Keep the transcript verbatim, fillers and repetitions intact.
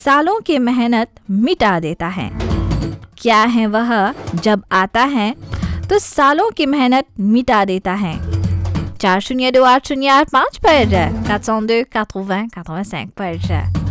सालों की मेहनत मिटा देता है। क्या है वह जब आता है तो सालों की मेहनत मिटा देता है। चार शून्य दो आठ शून्य आठ पाँच पर quatre cent deux quatre-vingts quatre-vingt-cinq पर